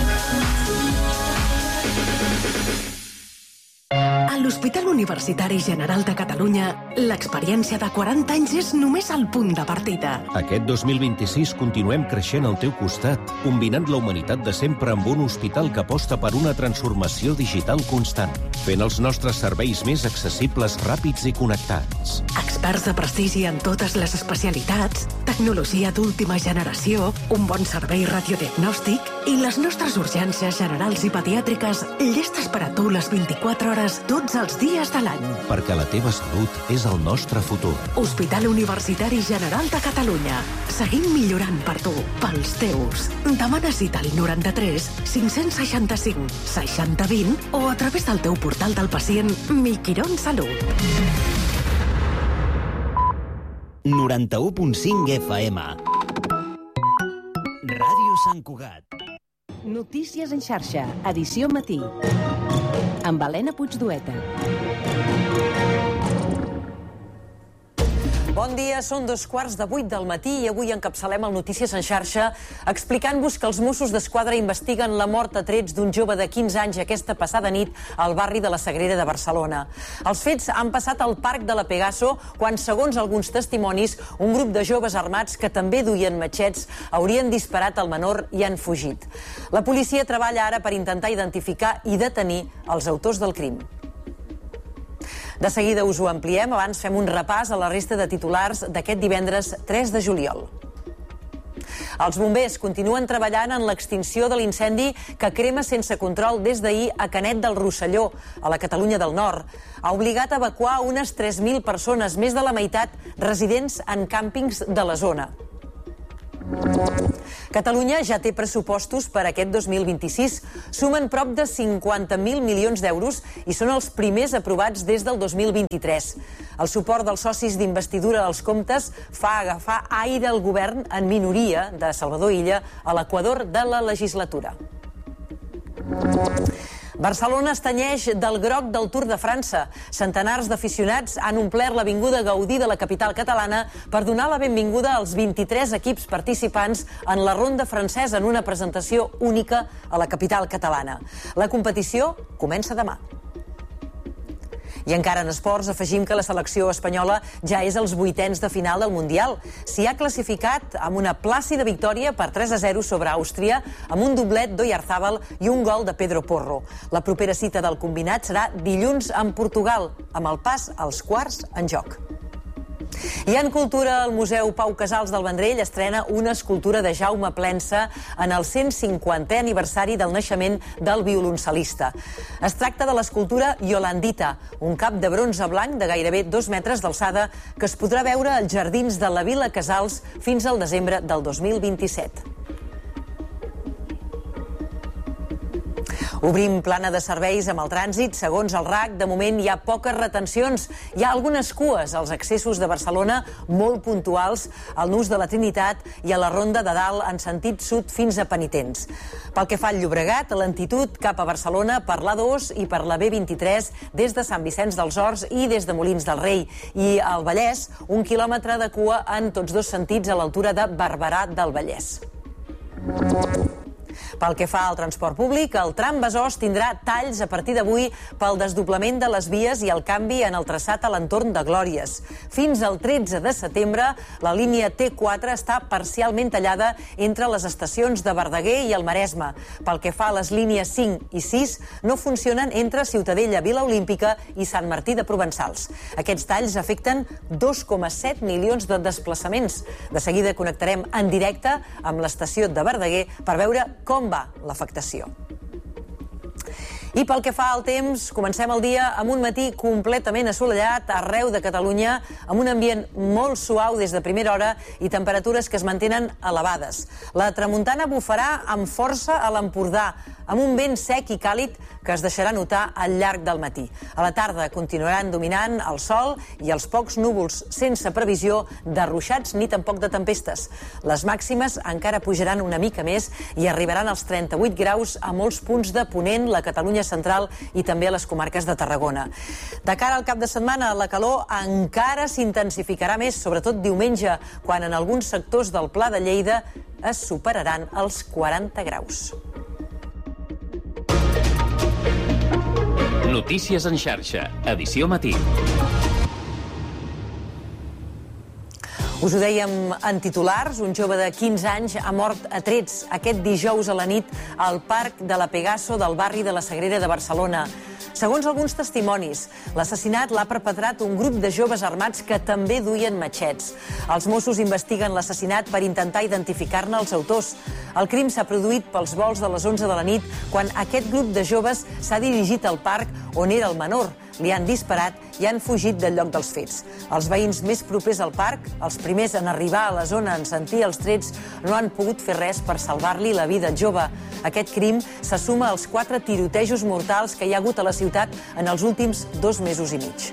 A l'Hospital Universitari General de Catalunya, l'experiència de quaranta anys és només el punt de partida. Aquest dos mil vint-i-sis continuem creixent al teu costat, combinant la humanitat de sempre amb un hospital que aposta per una transformació digital constant, fent els nostres serveis més accessibles, ràpids i connectats. Experts de prestigi en totes les especialitats, tecnologia d'última generació, un bon servei radiodiagnòstic i les nostres urgències generals i pediàtriques llestes per a tu les vint-i-quatre hores tots els dies de l'any. Perquè la teva salut és el nostre futur. Hospital Universitari General de Catalunya. Seguim millorant per tu, pels teus. Demana cita al noranta-tres cinc-cents seixanta-cinc seixanta vint o a través del teu portal del pacient Miquirón Salut. noranta-u punt cinc F M. Ràdio Sant Cugat. Notícies en xarxa, edició matí. Amb Helena Puigdueta. Bon dia, són dos quarts de vuit del matí i avui encapçalem el Notícies en xarxa explicant-vos que els Mossos d'Esquadra investiguen la mort a trets d'un jove de quinze anys aquesta passada nit al barri de la Sagrera de Barcelona. Els fets han passat al Parc de la Pegaso quan, segons alguns testimonis, un grup de joves armats que també duien matxets haurien disparat al menor i han fugit. La policia treballa ara per intentar identificar i detenir els autors del crim. De seguida us ho ampliem, abans fem un repàs a la resta de titulars d'aquest divendres tres de juliol. Els bombers continuen treballant en l'extinció de l'incendi que crema sense control des d'ahir a Canet del Rosselló, a la Catalunya del Nord. Ha obligat a evacuar unes tres mil persones, més de la meitat residents en càmpings de la zona. Catalunya ja té pressupostos per aquest dos mil vint-i-sis. Sumen prop de cinquanta mil milions d'euros i són els primers aprovats des del dos mil vint-i-tres. El suport dels socis d'investidura als comptes fa agafar aire al govern en minoria de Salvador Illa a l'equador de la legislatura. Barcelona es tenyeix del groc del Tour de França. Centenars d'aficionats han omplert l'avinguda Gaudí de la capital catalana per donar la benvinguda als vint-i-tres equips participants en la ronda francesa en una presentació única a la capital catalana. La competició comença demà. I encara en esports afegim que la selecció espanyola ja és als vuitens de final del Mundial. S'hi ha classificat amb una plàcida victòria per tres a zero sobre Àustria, amb un doblet d'Oyarzabal i un gol de Pedro Porro. La propera cita del combinat serà dilluns en Portugal, amb el pas als quarts en joc. I en cultura, el Museu Pau Casals del Vendrell estrena una escultura de Jaume Plensa en el cent cinquantè aniversari del naixement del violoncel·lista. Es tracta de l'escultura Yolandita, un cap de bronze blanc de gairebé dos metres d'alçada que es podrà veure als jardins de la Vila Casals fins al desembre del dos mil vint-i-set. Obrim plana de serveis amb el trànsit. Segons el R A C, de moment hi ha poques retencions. Hi ha algunes cues als accessos de Barcelona molt puntuals al Nus de la Trinitat i a la Ronda de Dalt en sentit sud fins a Penitents. Pel que fa al Llobregat, lentitud cap a Barcelona per l'A dos i per la B vint-i-tres des de Sant Vicenç dels Horts i des de Molins del Rei. I al Vallès, un quilòmetre de cua en tots dos sentits a l'altura de Barberà del Vallès. Pel que fa al transport públic, el tram Besòs tindrà talls a partir d'avui pel desdoblament de les vies i el canvi en el traçat a l'entorn de Glòries. Fins al tretze de setembre, la línia T quatre està parcialment tallada entre les estacions de Verdaguer i el Maresme. Pel que fa a les línies cinc i sis, no funcionen entre Ciutadella, Vila Olímpica i Sant Martí de Provençals. Aquests talls afecten dos coma set milions de desplaçaments. De seguida connectarem en directe amb l'estació de Verdaguer per veure com va l'afectació. I pel que fa al temps, comencem el dia amb un matí completament assolellat arreu de Catalunya, amb un ambient molt suau des de primera hora i temperatures que es mantenen elevades. La tramuntana bufarà amb força a l'Empordà, amb un vent sec i càlid que es deixarà notar al llarg del matí. A la tarda continuaran dominant el sol i els pocs núvols, sense previsió de ruixats ni tampoc de tempestes. Les màximes encara pujaran una mica més i arribaran als trenta-vuit graus a molts punts de Ponent, la Catalunya central i també a les comarques de Tarragona. De cara al cap de setmana, la calor encara s'intensificarà més, sobretot diumenge, quan en alguns sectors del Pla de Lleida es superaran els quaranta graus. Notícies en xarxa, edició matí. Us ho dèiem en titulars, un jove de quinze anys ha mort a trets aquest dijous a la nit al Parc de la Pegaso del barri de la Sagrera de Barcelona. Segons alguns testimonis, l'assassinat l'ha perpetrat un grup de joves armats que també duien matxets. Els Mossos investiguen l'assassinat per intentar identificar-ne els autors. El crim s'ha produït pels volts de les onze de la nit, quan aquest grup de joves s'ha dirigit al parc on era el menor. Li han disparat i han fugit del lloc dels fets. Els veïns més propers al parc, els primers en arribar a la zona en sentir els trets, no han pogut fer res per salvar-li la vida al jove. Aquest crim se suma als quatre tirotejos mortals que hi ha hagut a la ciutat en els últims dos mesos i mig.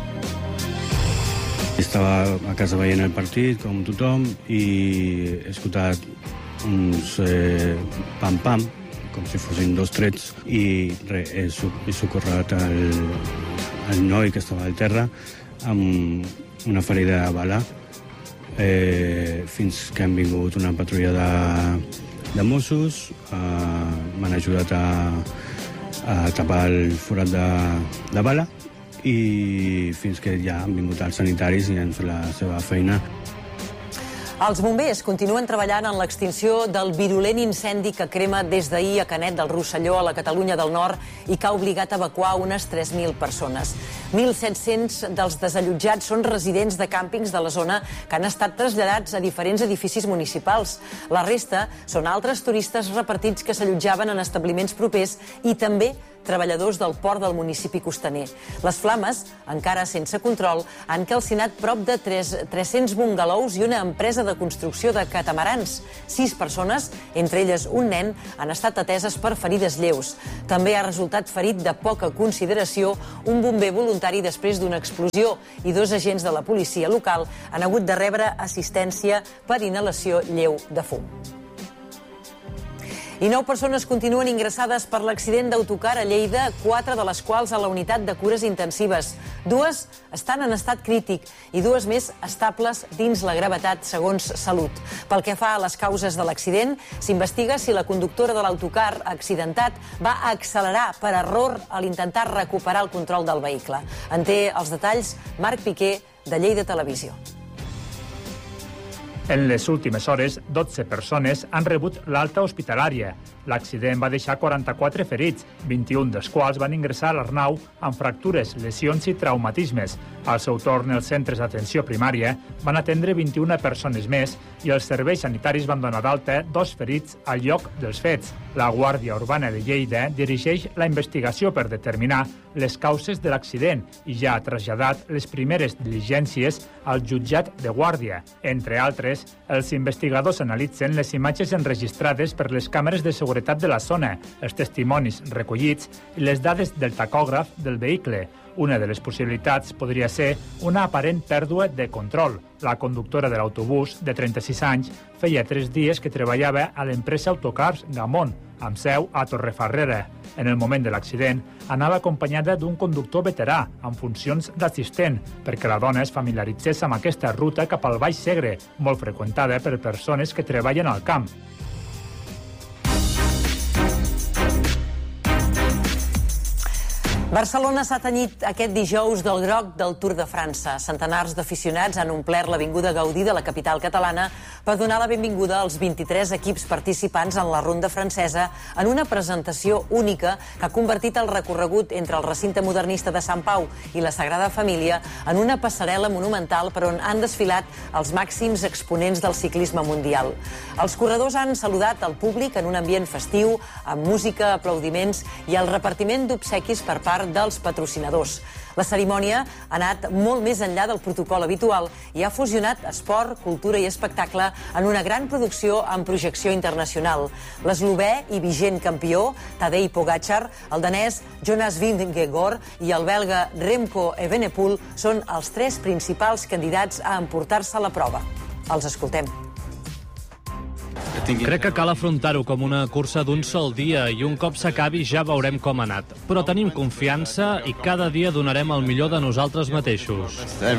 Estava a casa veient el partit, com tothom, i he escoltat uns eh, pam-pam, com si fossin dos trets, i re, he, he socorrat el, el noi que estava al terra amb una ferida de bala eh, fins que han vingut una patrulla de, de Mossos, eh, m'han ajudat a, a tapar el forat de, de bala i fins que ja han vingut els sanitaris i han fet la seva feina. Els bombers continuen treballant en l'extinció del virulent incendi que crema des d'ahir a Canet del Rosselló, a la Catalunya del Nord, i que ha obligat a evacuar unes tres mil persones. mil set-cents dels desallotjats són residents de càmpings de la zona que han estat traslladats a diferents edificis municipals. La resta són altres turistes repartits que s'allotjaven en establiments propers i també treballadors del port del municipi costaner. Les flames, encara sense control, han calcinat prop de tres-cents bungalous i una empresa de construcció de catamarans. Sis persones, entre elles un nen, han estat ateses per ferides lleus. També ha resultat ferit de poca consideració un bomber voluntari després d'una explosió i dos agents de la policia local han hagut de rebre assistència per inhalació lleu de fum. I nou persones continuen ingressades per l'accident d'autocar a Lleida, quatre de les quals a la unitat de cures intensives. Dues estan en estat crític i dues més estables dins la gravetat, segons Salut. Pel que fa a les causes de l'accident, s'investiga si la conductora de l'autocar accidentat va accelerar per error a l'intentar recuperar el control del vehicle. En té els detalls Marc Piqué, de Lleida Televisió. En les últimes hores, dotze persones han rebut l'alta hospitalària. L'accident va deixar quaranta-quatre ferits, vint-i-un dels quals van ingressar a l'Arnau amb fractures, lesions i traumatismes. Al seu torn, els centres d'atenció primària van atendre vint-i-una persones més i els serveis sanitaris van donar d'alta dos ferits al lloc dels fets. La Guàrdia Urbana de Lleida dirigeix la investigació per determinar les causes de l'accident i ja ha traslladat les primeres diligències al jutjat de Guàrdia. Entre altres, els investigadors analitzen les imatges enregistrades per les càmeres de seguretat de la zona, els testimonis recollits i les dades del tacògraf del vehicle. Una de les possibilitats podria ser una aparent pèrdua de control. La conductora de l'autobús, de trenta-sis anys, feia tres dies que treballava a l'empresa Autocars Gamont, amb seu a Torrefarrera. En el moment de l'accident, anava acompanyada d'un conductor veterà, amb funcions d'assistent, perquè la dona es familiaritzés amb aquesta ruta cap al Baix Segre, molt freqüentada per persones que treballen al camp. Barcelona s'ha tenyit aquest dijous del groc del Tour de França. Centenars d'aficionats han omplert l'Avinguda Gaudí de la capital catalana per donar la benvinguda als vint-i-tres equips participants en la ronda francesa en una presentació única que ha convertit el recorregut entre el recinte modernista de Sant Pau i la Sagrada Família en una passarel·la monumental per on han desfilat els màxims exponents del ciclisme mundial. Els corredors han saludat el públic en un ambient festiu, amb música, aplaudiments i el repartiment d'obsequis per part dels patrocinadors. La cerimònia ha anat molt més enllà del protocol habitual i ha fusionat esport, cultura i espectacle en una gran producció amb projecció internacional. L'eslovè i vigent campió, Tadej Pogačar, el danès Jonas Vingegaard i el belga Remco Evenepoel són els tres principals candidats a emportar-se la prova. Els escoltem. Crec que cal afrontar-ho com una cursa d'un sol dia i un cop s'acabi ja veurem com ha anat. Però tenim confiança i cada dia donarem el millor de nosaltres mateixos.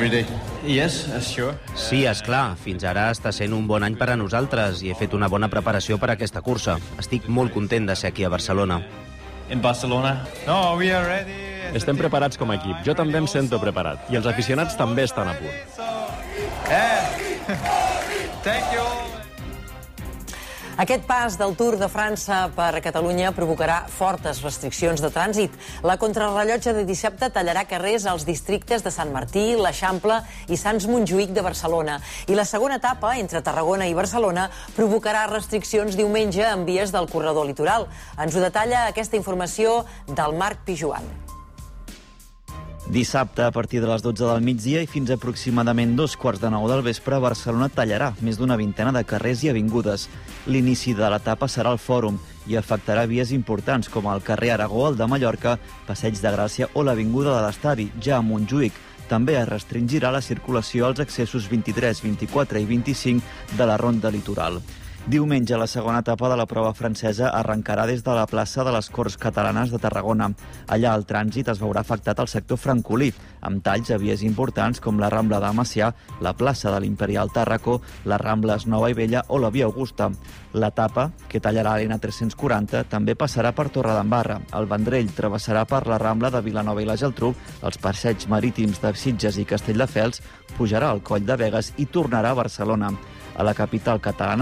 Sí, és clar. Fins ara està sent un bon any per a nosaltres i he fet una bona preparació per a aquesta cursa. Estic molt content de ser aquí a Barcelona. Estem preparats com a equip. Jo també em sento preparat. I els aficionats també estan a punt. Aquest pas del Tour de França per Catalunya provocarà fortes restriccions de trànsit. La contrarrellotge de dissabte tallarà carrers als districtes de Sant Martí, l'Eixample i Sants Montjuïc de Barcelona. I la segona etapa, entre Tarragona i Barcelona, provocarà restriccions diumenge en vies del corredor litoral. Ens ho detalla aquesta informació del Marc Pijuan. Dissabte, a partir de les dotze del migdia i fins aproximadament dos quarts de nou del vespre, Barcelona tallarà més d'una vintena de carrers i avingudes. L'inici de l'etapa serà al Fòrum i afectarà vies importants com el carrer Aragó, el de Mallorca, Passeig de Gràcia o l'Avinguda de l'Estadi, ja a Montjuïc. També es restringirà la circulació als accessos vint-i-tres, vint-i-quatre i vint-i-cinc de la Ronda Litoral. Diumenge, la segona etapa de la prova francesa arrencarà des de la plaça de les Corts Catalanes de Tarragona. Allà el trànsit es veurà afectat al sector francolí, amb talls a vies importants com la Rambla de Macià, la plaça de l'Imperial Tàrraco, les Rambles Nova i Vella o la Via Augusta. L'etapa, que tallarà l'N tres-cents quaranta, també passarà per Torredembarra. El Vendrell travessarà per la Rambla de Vilanova i la Geltrú, els passeigs marítims de Sitges i Castelldefels, pujarà al Coll de Begues i tornarà a Barcelona. A la capital catalana, de dotze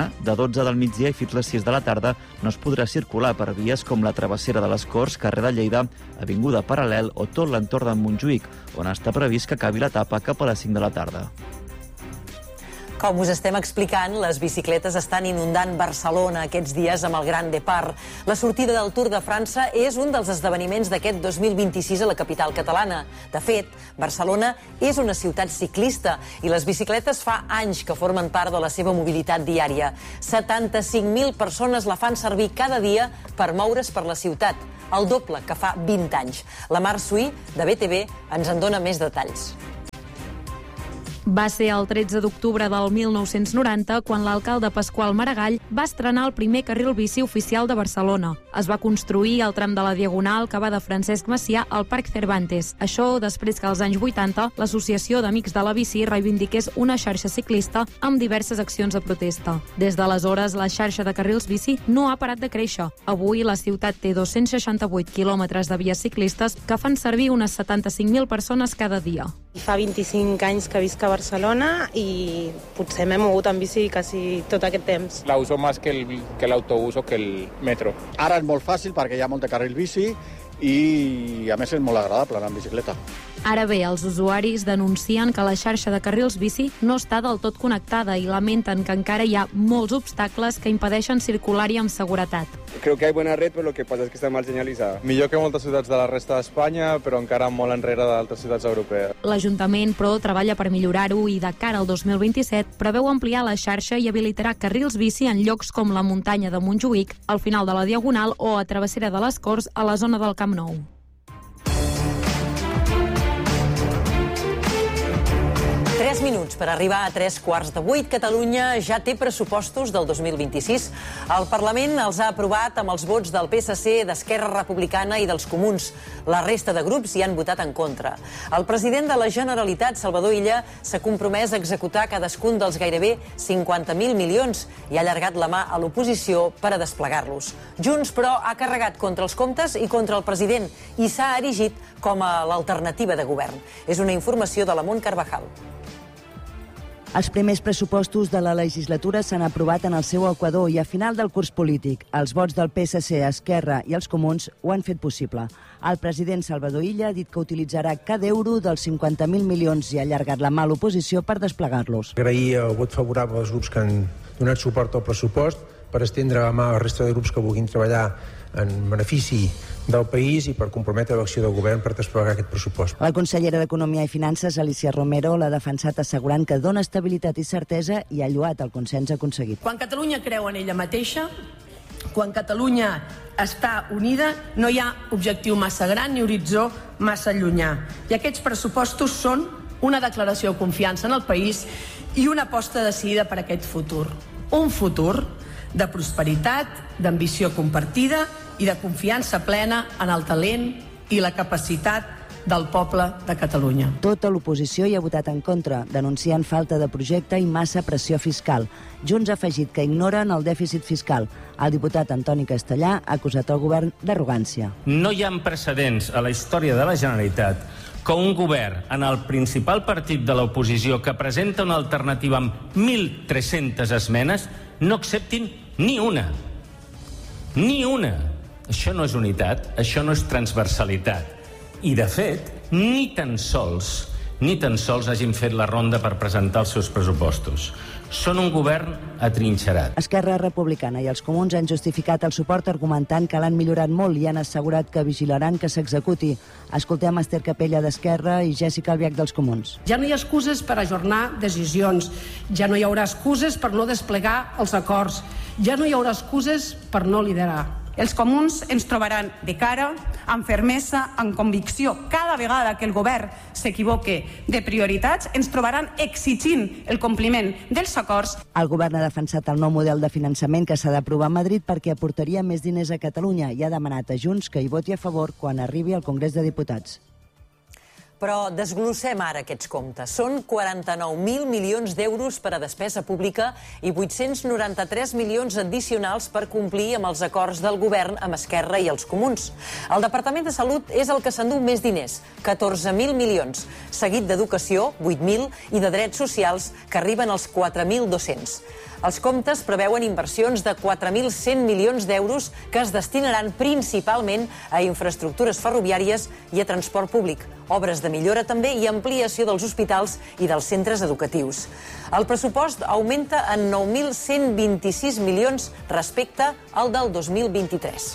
dotze del migdia i fins les sis de la tarda no es podrà circular per vies com la travessera de les Corts, carrer de Lleida, avinguda Paral·lel o tot l'entorn de Montjuïc, on està previst que acabi l'etapa cap a les cinc de la tarda. Com us estem explicant, les bicicletes estan inundant Barcelona aquests dies amb el Gran Depart. La sortida del Tour de França és un dels esdeveniments d'aquest dos mil vint-i-sis a la capital catalana. De fet, Barcelona és una ciutat ciclista i les bicicletes fa anys que formen part de la seva mobilitat diària. setanta-cinc mil persones la fan servir cada dia per moure's per la ciutat, el doble que fa vint anys. La Mar Suí, de B T V, ens en dona més detalls. Va ser el tretze d'octubre del mil nou-cents noranta quan l'alcalde Pasqual Maragall va estrenar el primer carril bici oficial de Barcelona. Es va construir el tram de la Diagonal que va de Francesc Macià al Parc Cervantes. Això després que als anys vuitanta l'Associació d'Amics de la Bici reivindiqués una xarxa ciclista amb diverses accions de protesta. Des d'aleshores, la xarxa de carrils bici no ha parat de créixer. Avui la ciutat té dos-cents seixanta-vuit quilòmetres de vies ciclistes que fan servir unes setanta-cinc mil persones cada dia. Fa vint-i-cinc anys que visc a Barcelona i potser m'he mogut en bici quasi tot aquest temps. La uso más que el, que l'autobús o que el metro. Ara és molt fàcil perquè hi ha molt de carril bici i a més és molt agradable anar en bicicleta. Ara bé, els usuaris denuncien que la xarxa de carrils bici no està del tot connectada i lamenten que encara hi ha molts obstacles que impedeixen circular-hi amb seguretat. Creo que hay buena red, pero lo que pasa es que está mal señalizada. Millor que moltes ciutats de la resta d'Espanya, però encara molt enrere d'altres ciutats europees. L'Ajuntament, però, treballa per millorar-ho i de cara al dos mil vint-i-set preveu ampliar la xarxa i habilitarà carrils bici en llocs com la muntanya de Montjuïc, al final de la Diagonal o a Travessera de les Corts, a la zona del Camp Nou. Tres minuts per arribar a tres quarts de vuit. Catalunya ja té pressupostos del dos mil vint-i-sis. El Parlament els ha aprovat amb els vots del P S C, d'Esquerra Republicana i dels Comuns. La resta de grups hi han votat en contra. El president de la Generalitat, Salvador Illa, s'ha compromès a executar cadascun dels gairebé cinquanta mil milions i ha allargat la mà a l'oposició per a desplegar-los. Junts, però, ha carregat contra els comptes i contra el president i s'ha erigit com a l'alternativa de govern. És una informació de la Mont Carvajal. Els primers pressupostos de la legislatura s'han aprovat en el seu equador i a final del curs polític. Els vots del P S C, Esquerra i els Comuns ho han fet possible. El president Salvador Illa ha dit que utilitzarà cada euro dels cinquanta mil milions i ha allargat la mà a l'oposició per desplegar-los. Agrair el vot favorable als grups que han donat suport al pressupost per estendre la mà a la resta de grups que vulguin treballar en benefici del país i per comprometre l'acció del govern per desplegar aquest pressupost. La consellera d'Economia i Finances, Alicia Romero, l'ha defensat assegurant que dona estabilitat i certesa i ha lloat el consens aconseguit. Quan Catalunya creu en ella mateixa, quan Catalunya està unida, no hi ha objectiu massa gran ni horitzó massa llunyà. I aquests pressupostos són una declaració de confiança en el país i una aposta decidida per aquest futur. Un futur de prosperitat, d'ambició compartida i de confiança plena en el talent i la capacitat del poble de Catalunya. Tota l'oposició hi ha votat en contra, denunciant falta de projecte i massa pressió fiscal. Junts ha afegit que ignoren el dèficit fiscal. El diputat Antoni Castellà ha acusat el govern d'arrogància. No hi ha precedents a la història de la Generalitat que un govern en el principal partit de l'oposició que presenta una alternativa amb mil tres-centes esmenes no acceptin ni una. Ni una. Això no és unitat, això no és transversalitat. I, de fet, ni tan sols, ni tan sols hagin fet la ronda per presentar els seus pressupostos. Són un govern atrinxerat. Esquerra Republicana i els Comuns han justificat el suport argumentant que l'han millorat molt i han assegurat que vigilaran que s'executi. Escoltem Esther Capella d'Esquerra i Jèssica Albiach dels Comuns. Ja no hi ha excuses per ajornar decisions, ja no hi haurà excuses per no desplegar els acords, ja no hi haurà excuses per no liderar. Els comuns ens trobaran de cara, amb fermesa, amb convicció. Cada vegada que el govern s'equivoque de prioritats, ens trobaran exigint el compliment dels acords. El govern ha defensat el nou model de finançament que s'ha d'aprovar a Madrid perquè aportaria més diners a Catalunya i ha demanat a Junts que hi voti a favor quan arribi al Congrés de Diputats. Però desglossem ara aquests comptes. Són quaranta-nou mil milions d'euros per a despesa pública i vuit-cents noranta-tres milions addicionals per complir amb els acords del govern amb Esquerra i els Comuns. El Departament de Salut és el que s'endú més diners, catorze mil milions, seguit d'Educació, vuit mil, i de Drets Socials, que arriben als quatre mil dos-cents. Els comptes preveuen inversions de quatre mil cent milions d'euros que es destinaran principalment a infraestructures ferroviàries i a transport públic, obres de millora també i ampliació dels hospitals i dels centres educatius. El pressupost augmenta en nou mil cent vint-i-sis milions respecte al del dos mil vint-i-tres.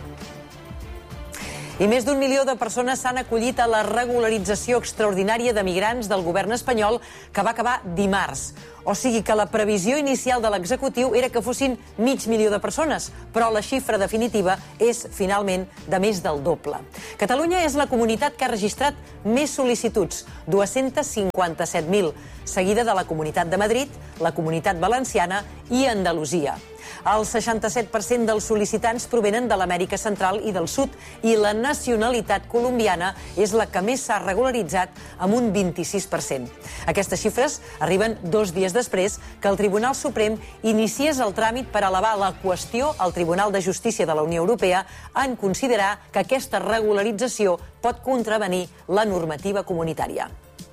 I més d'un milió de persones s'han acollit a la regularització extraordinària de migrants del govern espanyol que va acabar dimarts. O sigui que la previsió inicial de l'executiu era que fossin mig milió de persones, però la xifra definitiva és, finalment, de més del doble. Catalunya és la comunitat que ha registrat més sol·licituds, dues-centes cinquanta-set mil, seguida de la Comunitat de Madrid, la Comunitat Valenciana i Andalusia. El seixanta-set per cent dels sol·licitants provenen de l'Amèrica Central i del Sud i la nacionalitat colombiana és la que més s'ha regularitzat amb un vint-i-sis per cent. Aquestes xifres arriben dos dies després que el Tribunal Suprem iniciés el tràmit per elevar la qüestió al Tribunal de Justícia de la Unió Europea en considerar que aquesta regularització pot contravenir la normativa comunitària.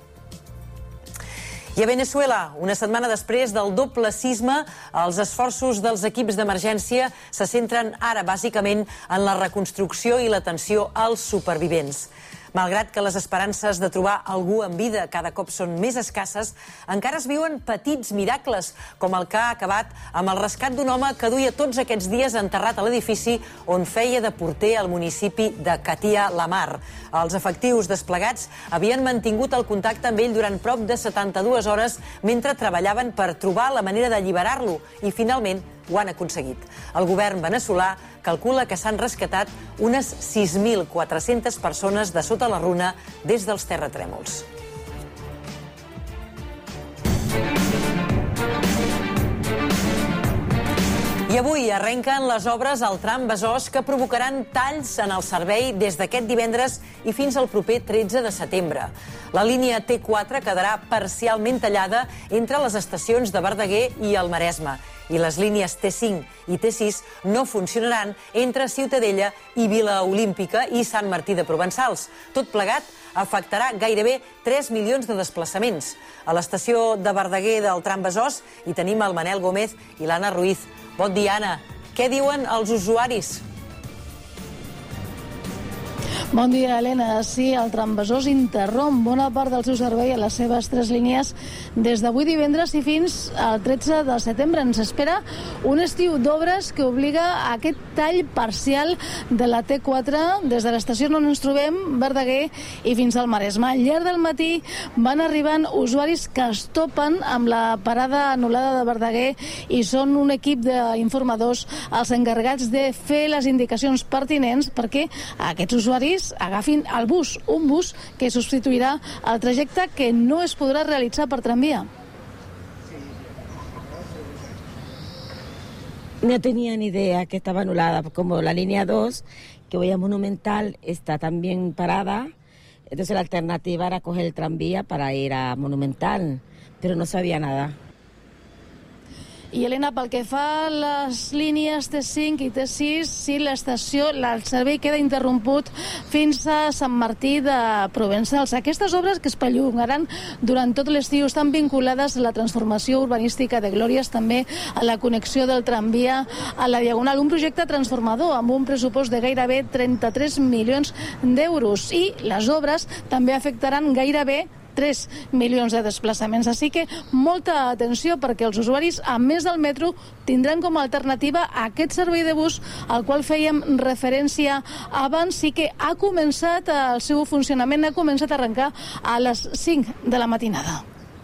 I a Veneçuela, una setmana després del doble sisme, els esforços dels equips d'emergència se centren ara bàsicament en la reconstrucció i l'atenció als supervivents. Malgrat que les esperances de trobar algú en vida cada cop són més escasses, encara es viuen petits miracles, com el que ha acabat amb el rescat d'un home que duia tots aquests dies enterrat a l'edifici on feia de porter al municipi de Catia la Mar. Els efectius desplegats havien mantingut el contacte amb ell durant prop de setanta-dues hores mentre treballaven per trobar la manera d'alliberar-lo i, finalment, ho han aconseguit. El govern veneçolà calcula que s'han rescatat unes sis mil quatre-centes persones de sota la runa des dels terratrèmols. I avui arrenquen les obres al tram Besòs que provocaran talls en el servei des d'aquest divendres i fins al proper tretze de setembre. La línia T quatre quedarà parcialment tallada entre les estacions de Verdaguer i el Maresme i les línies T cinc i T sis no funcionaran entre Ciutadella i Vila Olímpica i Sant Martí de Provençals. Tot plegat afectarà gairebé tres milions de desplaçaments. A l'estació de Verdaguer del tram Besòs hi tenim el Manel Gómez i l'Anna Ruiz. Bon dia, Anna. Què diuen els usuaris? Bon dia, Helena. Sí, el tram Besòs interromp bona part del seu servei a les seves tres línies des d'avui divendres i fins al tretze de setembre. Ens espera un estiu d'obres que obliga a aquest tall parcial de la T quatre des de l'estació on ens trobem, Verdaguer, i fins al Maresme. Al llarg del matí van arribant usuaris que es topen amb la parada anul·lada de Verdaguer i són un equip d'informadors els encarregats de fer les indicacions pertinents perquè aquests usuaris agafin el bus, un bus que substituirà el trajecte que no es podrà realitzar per tramvia. No tenía ni idea que estaba anulada, como la línea dos, que voy a Monumental, está también parada, entonces la alternativa era coger el tranvía para ir a Monumental, pero no sabía nada. I, Helena, pel que fa a les línies T cinc i T sis, sí, l'estació, el servei queda interromput fins a Sant Martí de Provençals. Aquestes obres que es perllongaran durant tot l'estiu estan vinculades a la transformació urbanística de Glòries, també a la connexió del tramvia a la Diagonal, un projecte transformador amb un pressupost de gairebé trenta-tres milions d'euros. I les obres també afectaran gairebé tres milions de desplaçaments. Així que molta atenció perquè els usuaris, a més del metro, tindran com a alternativa aquest servei de bus al qual fèiem referència abans i que ha començat el seu funcionament, ha començat a arrencar a les cinc de la matinada.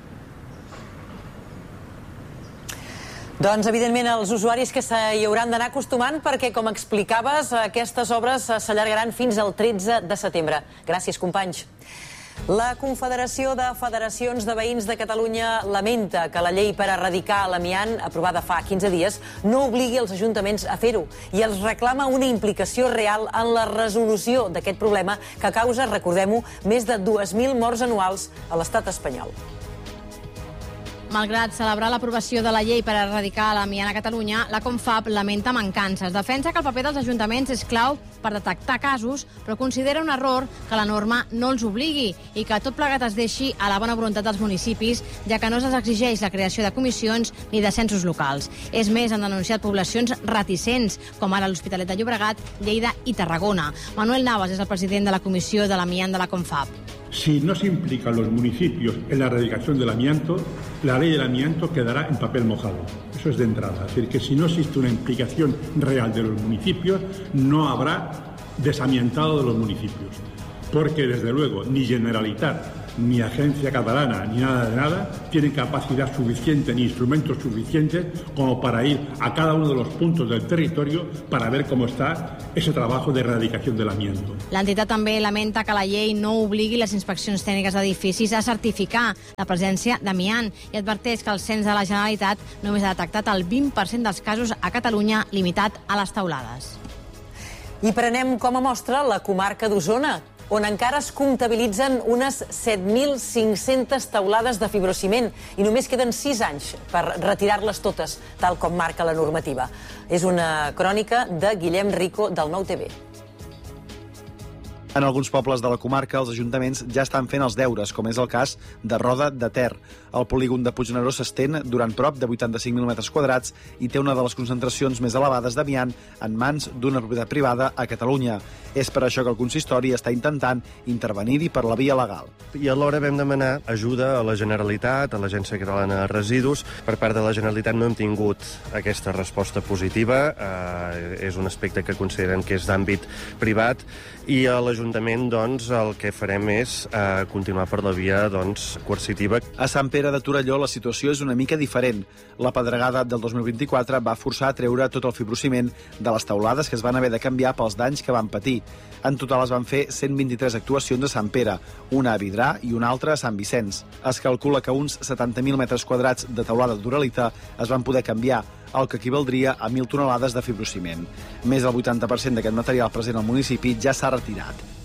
Doncs, evidentment, els usuaris que s'hi hauran d'anar acostumant perquè, com explicaves, aquestes obres s'allargaran fins al tretze de setembre. Gràcies, companys. La Confederació de Federacions de Veïns de Catalunya lamenta que la llei per erradicar l'amiant, aprovada fa quinze dies, no obligui els ajuntaments a fer-ho i els reclama una implicació real en la resolució d'aquest problema que causa, recordem-ho, més de dues mil morts anuals a l'estat espanyol. Malgrat celebrar l'aprovació de la llei per erradicar l'amiant a Catalunya, la Confab lamenta mancances. Defensa que el paper dels ajuntaments és clau per detectar casos, però considera un error que la norma no els obligui i que tot plegat es deixi a la bona voluntat dels municipis, ja que no se'ls exigeix la creació de comissions ni de censos locals. És més, han denunciat poblacions reticents, com ara l'Hospitalet de Llobregat, Lleida i Tarragona. Manuel Navas és el president de la Comissió de l'Amiant de la Confab. Si no se implican los municipios en la erradicación del amianto, la ley del amianto quedará en papel mojado. Eso es de entrada. Es decir, que si no existe una implicación real de los municipios, no habrá desamiantado de los municipios. Porque, desde luego, ni Generalitat, ni Agencia Catalana, ni nada de nada, tienen capacidad suficiente ni instrumentos suficientes como para ir a cada uno de los puntos del territorio para ver cómo está ese trabajo de erradicación del amianto. L'entitat també lamenta que la llei no obligui les inspeccions tècniques d'edificis a certificar la presència d'amiant i adverteix que el cens de la Generalitat només ha detectat el vint per cent dels casos a Catalunya, limitat a les teulades. I prenem com a mostra la comarca d'Osona, on encara es comptabilitzen unes set mil cinc-centes teulades de fibrociment i només queden sis anys per retirar-les totes, tal com marca la normativa. És una crònica de Guillem Rico, del Nou T V. En alguns pobles de la comarca, els ajuntaments ja estan fent els deures, com és el cas de Roda de Ter. El polígon de Puigneró s'estén durant prop de vuitanta-cinc mil metres quadrats i té una de les concentracions més elevades d'amiant en mans d'una propietat privada a Catalunya. És per això que el consistori està intentant intervenir-hi per la via legal. I alhora vam demanar ajuda a la Generalitat, a l'Agència Catalana de Residus. Per part de la Generalitat no hem tingut aquesta resposta positiva. Eh, és un aspecte que consideren que és d'àmbit privat i a l'Ajuntament doncs, el que farem és eh, continuar per la via doncs, coercitiva. A Sant Pere de Torelló la situació és una mica diferent. La pedregada del dos mil vint-i-quatre va forçar a treure tot el fibrociment de les teulades que es van haver de canviar pels danys que van patir. En total es van fer cent vint-i-tres actuacions a Sant Pere, una a Vidrà i una altra a Sant Vicenç. Es calcula que uns setanta mil metres quadrats de teulada d'uralita es van poder canviar, el que equivaldria a mil tonelades de fibrociment. Més del vuitanta per cent d'aquest material present al municipi ja s'ha retirat.